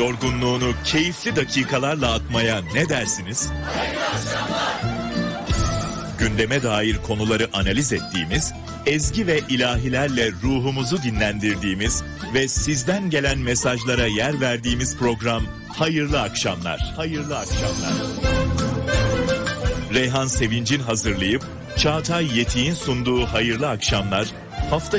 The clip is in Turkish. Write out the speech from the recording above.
yorgunluğunu keyifli dakikalarla atmaya ne dersiniz? Gündeme dair konuları analiz ettiğimiz, ezgi ve ilahilerle ruhumuzu dinlendirdiğimiz ve sizden gelen mesajlara yer verdiğimiz program Hayırlı Akşamlar. Hayırlı Akşamlar. Reyhan Sevinç'in hazırlayıp Çağatay Yetik'in sunduğu Hayırlı Akşamlar hafta